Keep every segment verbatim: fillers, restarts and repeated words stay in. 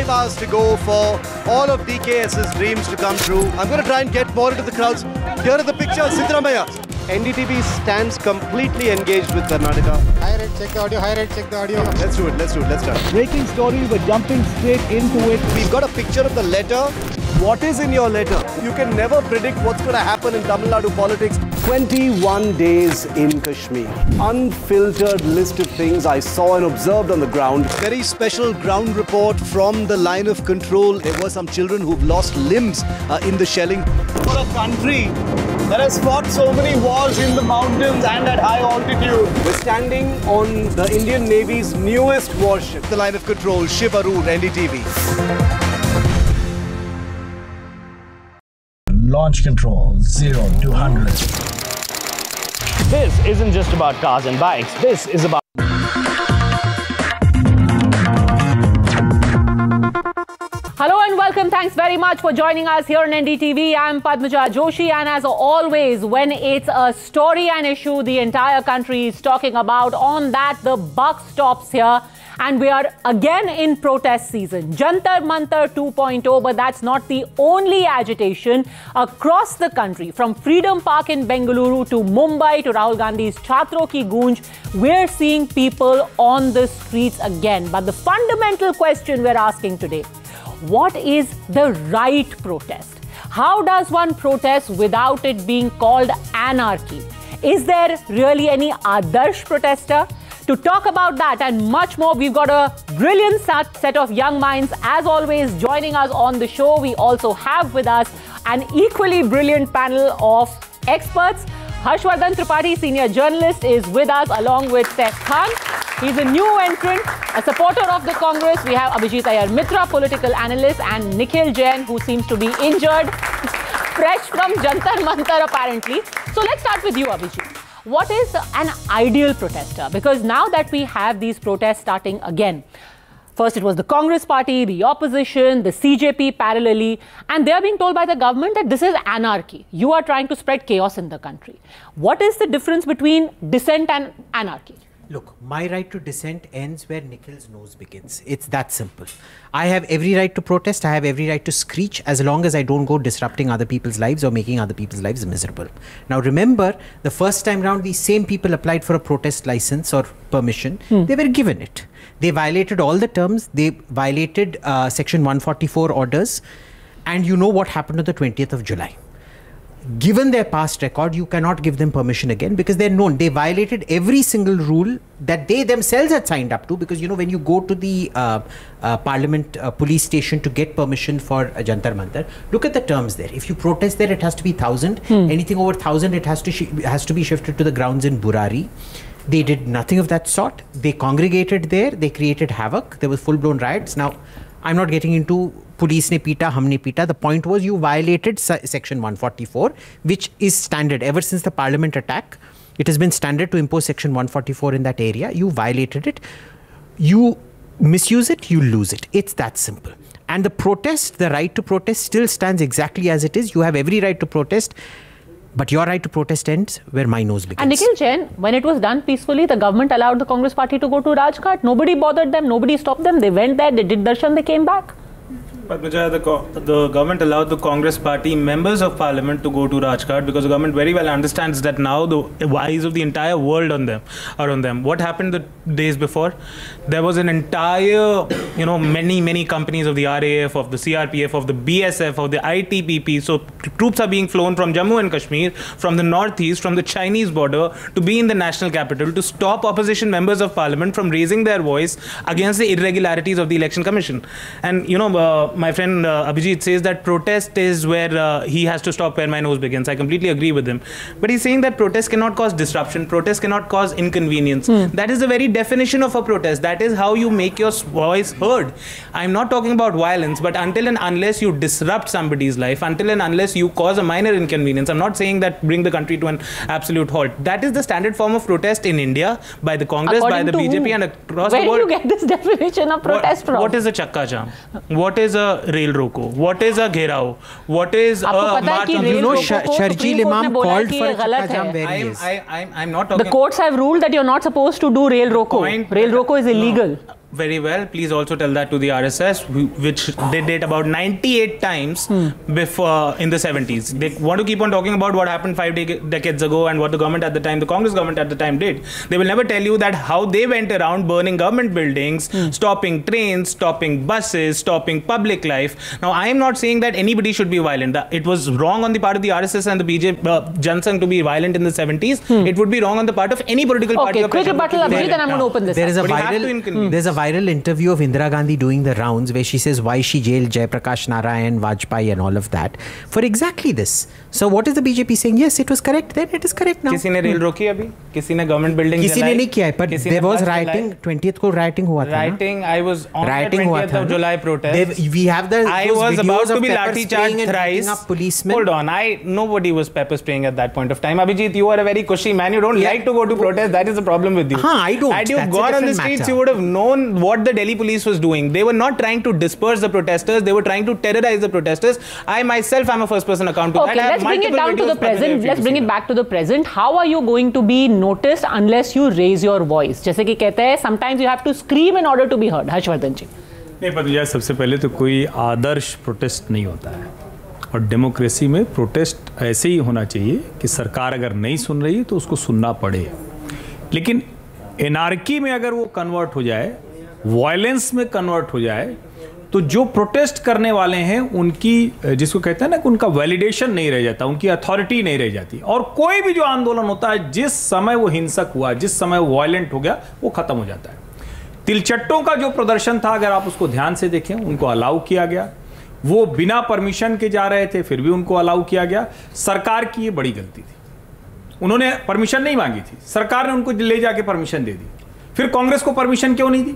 five hours to go for all of D K S's dreams to come true. I'm going to try and get more into the crowds. Here are the pictures, Siddaramaiah. N D T V stands completely engaged with Karnataka. High rate, check the audio, high rate, check the audio. Let's do it, let's do it, let's start. Breaking story, we're jumping straight into it. We've got a picture of the letter. What is in your letter? You can never predict what's going to happen in Tamil Nadu politics. twenty-one days in Kashmir. Unfiltered list of things I saw and observed on the ground. Very special ground report from the line of control. There were some children who've lost limbs uh, in the shelling. For a country that has fought so many wars in the mountains and at high altitude. We're standing on the Indian Navy's newest warship. The line of control, Shiv Arur, N D T V. Launch control, zero to one hundred. This isn't just about cars and bikes. This is about... Hello and welcome. Thanks very much for joining us here on N D T V. I'm Padmaja Joshi, and as always, when it's a story and issue the entire country is talking about, on that the buck stops here. And we are again in protest season. Jantar Mantar two point oh, but that's not the only agitation across the country. From Freedom Park in Bengaluru to Mumbai to Rahul Gandhi's Chhatro Ki Goonj, we're seeing people on the streets again. But the fundamental question we're asking today, what is the right protest? How does one protest without it being called anarchy? Is there really any Adarsh protester? To talk about that and much more, we've got a brilliant set of young minds, as always, joining us on the show. We also have with us an equally brilliant panel of experts. Harshvardhan Tripathi, senior journalist, is with us along with Saif Khan. He's a new entrant, a supporter of the Congress. We have Abhijit Iyer Mitra, political analyst, and Nikhil Jain, who seems to be injured, fresh from Jantar Mantar apparently. So let's start with you, Abhijit. What is an ideal protester? Because now that we have these protests starting again, first it was the Congress party, the opposition, the C J P parallelly, and they are being told by the government that this is anarchy. You are trying to spread chaos in the country. What is the difference between dissent and anarchy? Look, my right to dissent ends where Nikhil's nose begins. It's that simple. I have every right to protest. I have every right to screech as long as I don't go disrupting other people's lives or making other people's lives miserable. Now, remember, the first time round, these same people applied for a protest license or permission. Hmm. They were given it. They violated all the terms. They violated uh, Section one forty-four orders. And you know what happened on the twentieth of July. Given their past record, you cannot give them permission again because they're known. They violated every single rule that they themselves had signed up to, because, you know, when you go to the uh, uh, Parliament uh, police station to get permission for a Jantar Mantar, look at the terms there. If you protest there, it has to be one thousand. Hmm. Anything over one thousand, it has to, has to be shifted to the grounds in Burari. They did nothing of that sort. They congregated there. They created havoc. There was full-blown riots. Now, I'm not getting into police ne pita, hum ne pita. The point was you violated Section one forty-four, which is standard. Ever since the Parliament attack, it has been standard to impose Section one forty-four in that area. You violated it. You misuse it, you lose it. It's that simple. And the protest, the right to protest still stands exactly as it is. You have every right to protest. But your right to protest ends where my nose begins. And Nikhil Jain, when it was done peacefully, the government allowed the Congress party to go to Rajghat. Nobody bothered them. Nobody stopped them. They went there. They did darshan. They came back. Padmaja, the, the government allowed the Congress party members of parliament to go to Rajghat because the government very well understands that now the eyes of the entire world on them are on them. What happened the days before? There was an entire, you know, many, many companies of the R A F, of the C R P F, of the B S F, of the I T B P. So troops are being flown from Jammu and Kashmir, from the northeast, from the Chinese border to be in the national capital to stop opposition members of parliament from raising their voice against the irregularities of the election commission. And, you know, uh, my friend uh, Abhijit says that protest is where uh, he has to stop where my nose begins. I completely agree with him. But he's saying that protest cannot cause disruption. Protest cannot cause inconvenience. Mm. That is the very definition of a protest. That is how you make your voice heard. I'm not talking about violence, but until and unless you disrupt somebody's life, until and unless you cause a minor inconvenience, I'm not saying that bring the country to an absolute halt. That is the standard form of protest in India by the Congress, According by the B J P who? and across Where the world. Where do you get this definition of protest what, from? What is a chakka jam? What is a rail roko? What is a gherao? What is a march on? You know, Sharjeel Imam called for a chakka jam where he is. I, I'm, I'm not talking. The courts have ruled that you're not supposed to do rail roko. Point, rail roko is illegal. No. very well. Please also tell that to the R S S, which they did about ninety-eight times hmm. before in the seventies. They want to keep on talking about what happened five de- decades ago and what the government at the time, the Congress government at the time did. They will never tell you that how they went around burning government buildings, hmm. stopping trains, stopping buses, stopping public life. Now, I am not saying that anybody should be violent. It was wrong on the part of the R S S and the B J P, uh, Jansangh to be violent in the seventies. Hmm. It would be wrong on the part of any political okay, party. Okay, quick rebuttal, Abhijit, then I'm going to open this there up. Is a viral, hmm. There's a viral interview of Indira Gandhi doing the rounds where she says why she jailed Jayaprakash Narayan, Vajpayee and all of that for exactly this. So what is the B J P saying? Yes, it was correct then, it is correct now. किसी ने rail रोकी अभी? किसी ने government building किसी ने नहीं किया है, but there was rioting. twentieth को rioting हुआ था. Rioting, I was on the twentieth of July protest. We have the I was about to be lathi charged thrice. Policemen. Hold on, I nobody was pepper spraying at that point of time. Abhijit, you are a very cushy man. You don't yeah. like to go to protest. That is the problem with you. Huh, I don't. Had you That's gone on the streets, matter. You would have known what the Delhi police was doing. They were not trying to disperse the protesters. They were trying to terrorize the protesters. I myself am a first person account to okay, that. Let's bring it down to the present. Let's bring it back to the present. How are you going to be noticed unless you raise your voice? जैसे कि कहते हैं, sometimes you have to scream in order to be heard. Harshvardhan जी. नहीं पद्मजा, सबसे पहले तो कोई आदर्श protest नहीं होता है और डेमोक्रेसी में प्रोटेस्ट ऐसे ही होना चाहिए कि सरकार अगर नहीं सुन रही तो उसको सुनना पड़े, लेकिन एनार्की में अगर वो कन्वर्ट हो जाए, वायलेंस में कन्वर्ट हो जाए, तो जो प्रोटेस्ट करने वाले हैं उनकी, जिसको कहते हैं ना कि उनका वैलिडेशन नहीं रह जाता, उनकी अथॉरिटी नहीं रह जाती। और कोई भी जो आंदोलन होता है, जिस समय वो हिंसक हुआ, जिस समय वो वायलेंट हो गया, वो खत्म हो जाता है। तिलचट्टों का जो प्रदर्शन था, अगर आप उसको ध्यान से देखें, उनको अलाउ किया गया, वो बिना परमिशन के जा रहे थे, फिर भी उनको अलाउ किया गया। सरकार की ये बड़ी गलती थी, उन्होंने परमिशन नहीं मांगी थी, सरकार ने उनको ले जाके परमिशन दे दी। फिर कांग्रेस को परमिशन क्यों नहीं दी?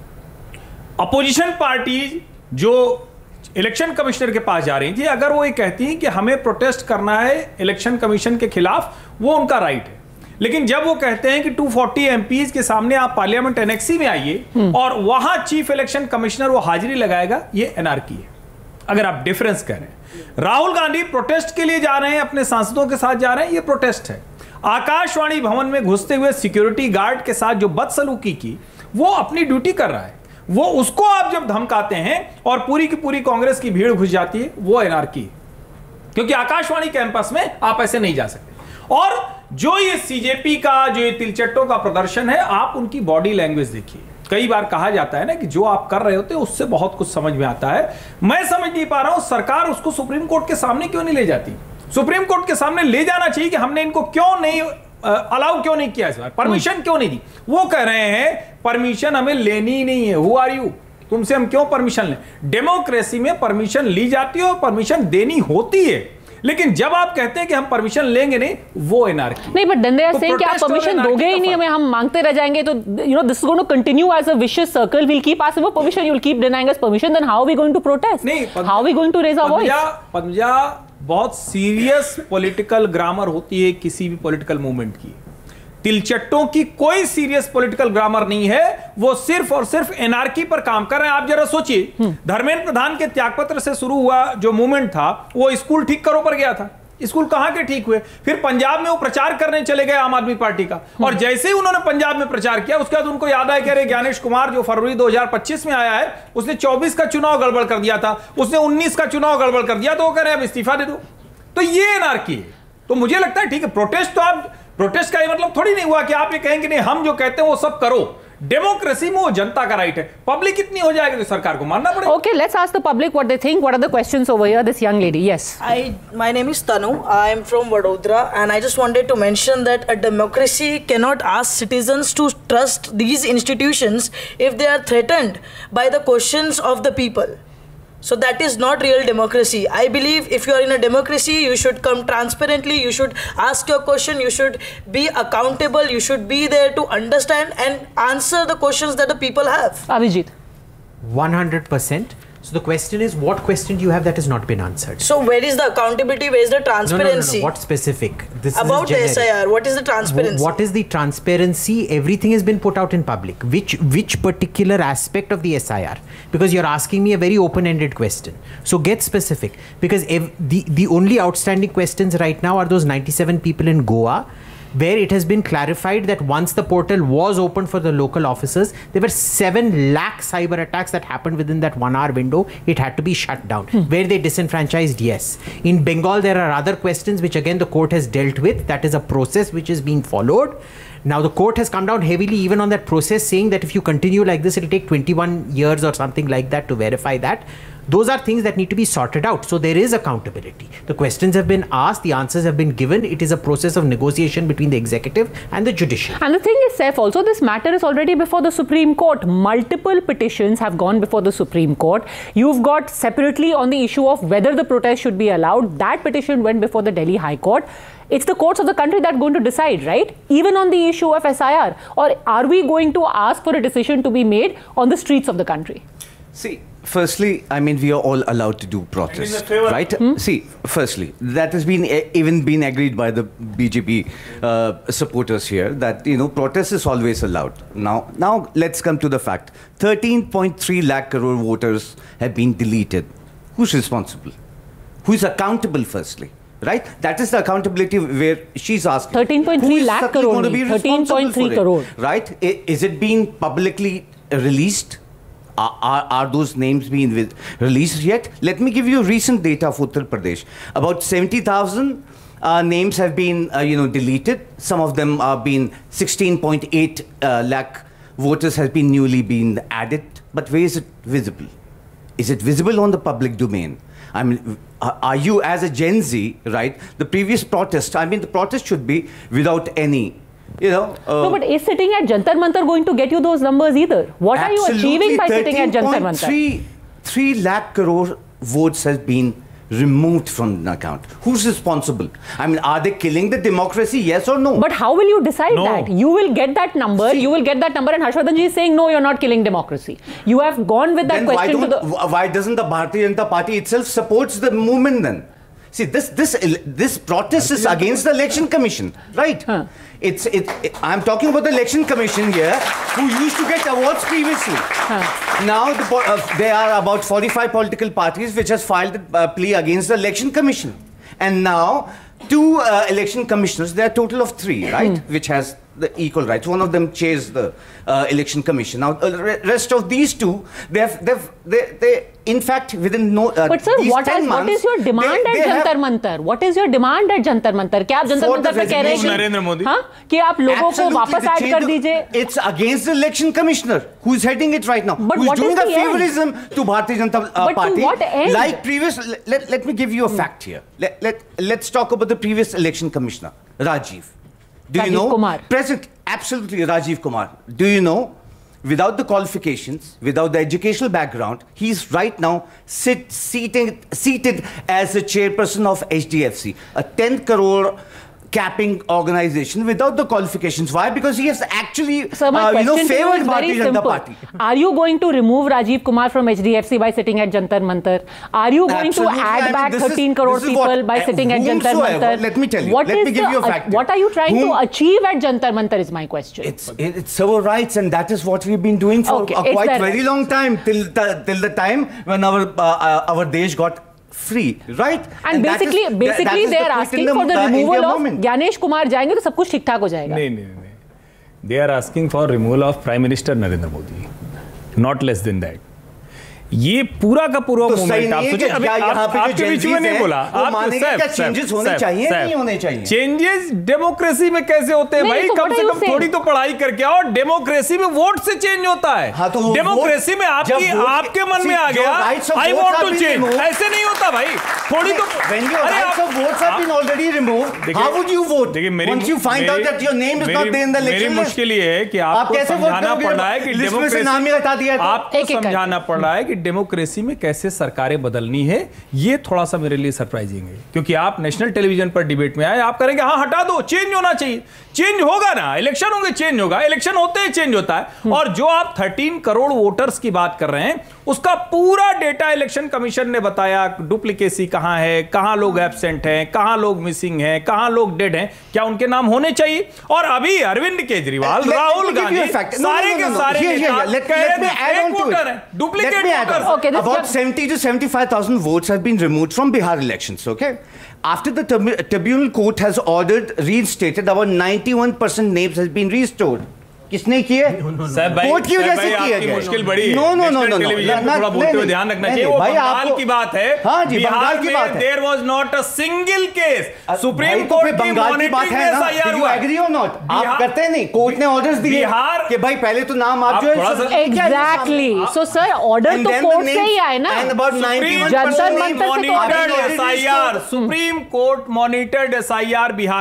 अपोजिशन पार्टी जो इलेक्शन कमिश्नर के पास जा रही थी, अगर वो ये कहती हैं कि हमें प्रोटेस्ट करना है इलेक्शन कमीशन के खिलाफ, वो उनका राइट है, लेकिन जब वो कहते हैं कि दो सौ चालीस एमपीज के सामने आप पार्लियामेंट एनेक्सी में आइए और वहां चीफ इलेक्शन कमिश्नर वो हाजिरी लगाएगा, ये एनआरकी है। अगर आप डिफरेंस करें, राहुल गांधी प्रोटेस्ट के लिए जा रहे हैं, अपने सांसदों के साथ जा रहे हैं, ये प्रोटेस्ट है। आकाशवाणी भवन में घुसते हुए सिक्योरिटी गार्ड के साथ जो बदसलूकी की, वो अपनी ड्यूटी कर रहा है, वो उसको आप जब धमकाते हैं और पूरी की पूरी कांग्रेस की भीड़ घुस जाती है, वो एनआरकी है, क्योंकि आकाशवाणी कैंपस में आप ऐसे नहीं जा सकते। और जो ये सीजेपी का, जो ये तिलचट्टों का प्रदर्शन है, आप उनकी बॉडी लैंग्वेज देखिए। कई बार कहा जाता है ना कि जो आप कर रहे होते हैं उससे बहुत कुछ समझ में आता है। मैं समझ नहीं पा रहा हूं सरकार उसको सुप्रीम कोर्ट के सामने क्यों नहीं ले जाती। सुप्रीम कोर्ट के सामने ले जाना चाहिए कि हमने इनको क्यों नहीं अलाउ क्यों नहीं किया, इस बार परमिशन क्यों नहीं दी। वो कह रहे हैं परमिशन हमें लेनी ही नहीं है, हु आर यू, तुमसे हम क्यों परमिशन लें। डेमोक्रेसी में परमिशन ली जाती है और परमिशन देनी होती है, लेकिन जब आप कहते हैं कि हम परमिशन लेंगे नहीं, वो एनआरकी नहीं। But then they are saying कि आप परमिशन दोगे ही नहीं, हमें हम मांगते रह जाएंगे, तो you know this is going to continue as a vicious circle. We will keep asking for permission, you will keep denying us permission, then how are we going to protest, how are we going to raise our voice. पंजा बहुत serious political grammar होती है किसी भी political movement की। तिलचट्टों की कोई serious political grammar नहीं है, वो सिर्फ और सिर्फ एनआरकी पर काम कर रहे हैं। आप जरा सोचिए, धर्मेंद्र प्रधान के त्यागपत्र से शुरू हुआ जो मूवमेंट था, वो स्कूल ठीक करो पर गया था। स्कूल कहां के ठीक हुए? फिर पंजाब में वो प्रचार करने चले गए आम आदमी पार्टी का, और जैसे ही उन्होंने पंजाब में प्रचार किया, उसके बाद उनको याद आया कि अरे ज्ञानेश कुमार जो फरवरी दो हज़ार पच्चीस में आया है, उसने चौबीस का चुनाव गड़बड़ कर दिया था, उसने उन्नीस का चुनाव गड़बड़ कर दिया, तो वो कह रहे हैं अब इस्तीफा दे दो। तो ये एनआरकी है। तो मुझे लगता है ठीक है, प्रोटेस्ट तो आप, प्रोटेस्ट का ये मतलब थोड़ी नहीं हुआ कि आप ये कहेंगे नहीं हम जो कहते हैं वो सब करो। डेमोक्रेसी में वो जनता का राइट है, पब्लिक इतनी हो जाएगी तो सरकार को मानना पड़ेगा। Okay, let's ask the public what they think. What are the questions over here? This young lady, yes. I, my name is Tanu. I am from Vadodara, and I just wanted to mention that a democracy cannot ask citizens to trust these institutions if they are threatened by the questions of the people. So that is not real democracy. I believe if you are in a democracy, you should come transparently, you should ask your question, you should be accountable, you should be there to understand and answer the questions that the people have. Abhijit. one hundred percent. So the question is, what question do you have that has not been answered? So where is the accountability, where is the transparency? No, no, no, no. What specific? This About is the S I R, what is the transparency? What is the transparency? Everything has been put out in public. Which which particular aspect of the S I R? Because you're asking me a very open-ended question. So get specific. Because ev the, the only outstanding questions right now are those ninety-seven people in Goa, where it has been clarified that once the portal was opened for the local officers, there were seven lakh cyber attacks that happened within that one hour window. It had to be shut down. Hmm. Where they disenfranchised, yes. In Bengal, there are other questions which again the court has dealt with. That is a process which is being followed. Now the court has come down heavily even on that process, saying that if you continue like this, it'll take twenty-one years or something like that to verify that. Those are things that need to be sorted out. So there is accountability. The questions have been asked, the answers have been given. It is a process of negotiation between the executive and the judiciary. And the thing is, Saif, also this matter is already before the Supreme Court. Multiple petitions have gone before the Supreme Court. You've got separately on the issue of whether the protest should be allowed. That petition went before the Delhi High Court. It's the courts of the country that are going to decide, right? Even on the issue of S I R. Or are we going to ask for a decision to be made on the streets of the country? See, firstly, I mean, we are all allowed to do protest, right? Hmm? See, firstly, that has been even been agreed by the B J P uh, supporters here, that, you know, protest is always allowed. Now, now let's come to the fact. thirteen point three lakh crore voters have been deleted. Who's responsible? Who's accountable, firstly? Right? That is the accountability where she's asking. thirteen point three lakh crore. thirteen point three crore. Right? Is it being publicly released? Are, are, are those names being with, released yet? Let me give you recent data of Uttar Pradesh. About seventy thousand uh, names have been, uh, you know, deleted. Some of them are being sixteen point eight uh, lakh voters has been newly been added. But where is it visible? Is it visible on the public domain? I mean, are you as a Gen Z, right? The previous protest, I mean, the protest should be without any, you know. Uh, no, but is sitting at Jantar Mantar going to get you those numbers either? What are you achieving by sitting at Jantar Mantar? three lakh crore votes has been removed from the account. Who's responsible? I mean, are they killing the democracy, yes or no? But how will you decide no. that? You will get that number, See, you will get that number, and Harshvardhan ji is saying, no, you're not killing democracy. You have gone with that then question why to the... Why doesn't the Bharatiya Janata Party itself supports the movement then? See, this this this protest is against the Election Commission, right? Huh. It's it, it. I'm talking about the Election Commission here, who used to get awards previously. Huh. Now the, uh, there are about forty-five political parties which has filed a uh, plea against the Election Commission, and now two uh, election commissioners. There are a total of three, right? Hmm. Which has the equal rights. One of them chairs the uh, Election Commission. Now, the uh, rest of these two, they have, they've, they, they, in fact, within no. Uh, but sir, what is, months, what is your demand they, they at Jantar Mantar? What is your demand at Jantar Mantar? क्या आप Jantar Mantar पे कह रहे हैं नरेंद्र मोदी हाँ कि आप लोगों को वापस ऐड कर दीजिए? It's against the Election Commissioner who is heading it right now. But who what is doing is the the favorism end? To Bharatiya Janata uh, but Party. To what end? Like previous. Let, let me give you a hmm. fact here. Let, let let's talk about the previous Election Commissioner, Rajiv. Do Rajiv you know? Kumar. Present, absolutely, Rajiv Kumar. Do you know? Without the qualifications, without the educational background, he's right now sit, seated, seated as a chairperson of H D F C, a ten crore capping organization without the qualifications. Why? Because he has actually, Sir, my uh, you know, question favored to you is very Bharatiya Janata simple. Party. Are you going to remove Rajiv Kumar from H D F C by sitting at Jantar Mantar? Are you going Absolutely. to add I mean, back thirteen is, crore people what, by sitting at Jantar Mantar? Let me tell you. What let me give the, you a fact. Uh, what are you trying Whom, to achieve at Jantar Mantar is my question. It's, it's civil rights, and that is what we've been doing for okay, a quite very right. long time, till the, till the time when our, uh, uh, our Desh got free, right? And, and basically, is, basically they are asking the, for the uh, removal of Gyanesh Kumar. जाएंगे तो सब कुछ ठीक ठाक हो जाएगा. नहीं नहीं नहीं. They are asking for removal of Prime Minister Narendra Modi. Not less than that. ये पूरा का पूरा मूवमेंट आप सोचिए अभी आपके बीच में नहीं बोला आप चेंजेस होने चाहिए नहीं होने चाहिए चेंजेस डेमोक्रेसी में कैसे होते हैं भाई कम से कम थोड़ी तो पढ़ाई करके आओ डेमोक्रेसी में वोट से चेंज होता है डेमोक्रेसी में आपकी आपके मन में आ गया आई वांट टू चेंज ऐसे नहीं होता भाई थोड़ी तो अरे आप votes have been already removed how would you won't once you find out that your name is not there in the election मेरी मुश्किल ये है कि आपको समझाना पड़ रहा है कि डेमोक्रेसी आपको समझाना पड़ रहा है कि डेमोक्रेसी में कैसे सरकारें बदलनी है ये थोड़ा सा मेरे लिए सरप्राइजिंग है क्योंकि आप नेशनल टेलीविजन पर डिबेट में आए आप करेंगे हाँ हटा दो चेंज होना चाहिए चेंज होगा ना इलेक्शन होंगे चेंज होगा इलेक्शन होते ही चेंज होता है और जो आप थर्टीन करोड़ वोटर्स की बात कर रहे हैं उसका पूरा डेटा इलेक्शन कमीशन ने बताया डुप्लीकेसी कहां है कहां लोग एब्सेंट हैं कहां लोग मिसिंग हैं कहां लोग डेड हैं क्या उनके नाम होने चाहिए और अभी अरविंद केजरीवाल राहुल गांधी सारे के सारे वोटर हैं duplicate matter. Okay, this About just- seventy to seventy-five thousand votes have been removed from Bihar elections, okay? After the trib- tribunal court has ordered, reinstated, about ninety-one percent names has been restored. किसने किए? साहब भाई, court की वजह साहब से भाई, किया आपकी गया। मुश्किल बड़ी है। No no no national no television पे थोड़ा बोलते हुए ध्यान रखना चाहिए। वो बंगाल की बात है। हाँ जी, बंगाल की बात है। There was not a single case supreme भाई, तो कोर्ट फिर की बंगाल की बात मॉनिटरिंग है में ना? एसआईआर Do you हुआ। agree or not? आप बिहार- करते हैं नहीं, कोर्ट ने ऑर्डर्स दिए बिहार- कि भाई पहले तो नाम आप आप जो है थोड़ा सा- Exactly. So sir, order And तो then the कोर्ट से names- ही आए ना. and about ninety-one Jantar percent Mantar से तो monitored order- SIR supreme court monitored SIR Bihar